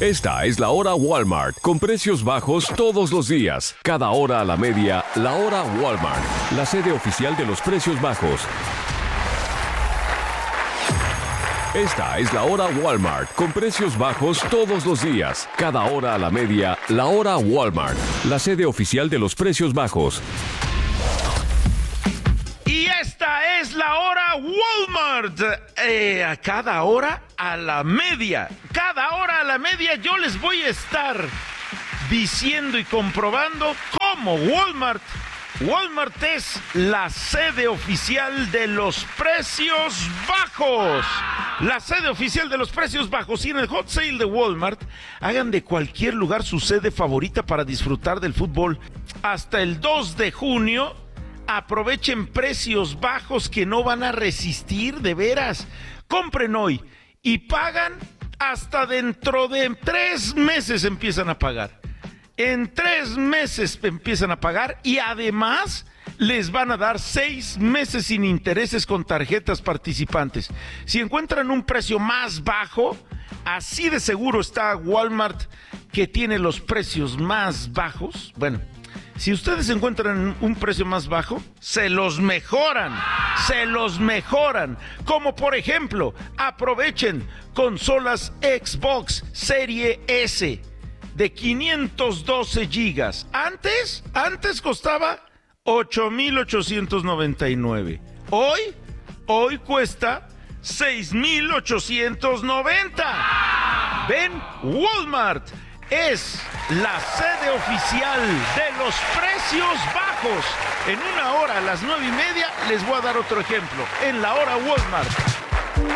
Esta es la hora Walmart, con precios bajos todos los días. Cada hora a la media, la hora Walmart, la sede oficial de los precios bajos. Esta es la hora Walmart, con precios bajos todos los días. Cada hora a la media, la hora Walmart, la sede oficial de los precios bajos. Y esta es la hora Walmart. A cada hora a la media. Cada hora a la media yo les voy a estar diciendo y comprobando cómo Walmart es la sede oficial de los precios bajos. La sede oficial de los precios bajos. Y en el Hot Sale de Walmart, hagan de cualquier lugar su sede favorita para disfrutar del fútbol. Hasta el 2 de junio, aprovechen precios bajos que no van a resistir, de veras. Compren hoy y pagan hasta dentro de 3 meses empiezan a pagar. En 3 meses empiezan a pagar y además les van a dar 6 meses sin intereses con tarjetas participantes. Si encuentran un precio más bajo, así de seguro está Walmart, que tiene los precios más bajos. Bueno, si ustedes encuentran un precio más bajo, se los mejoran. Como por ejemplo, aprovechen consolas Xbox Serie S de 512 gigas. Antes costaba 8,899. Hoy cuesta 6,890. Ven, Walmart es la sede oficial de los precios bajos. En una hora, a las 9:30, les voy a dar otro ejemplo. En la hora Walmart.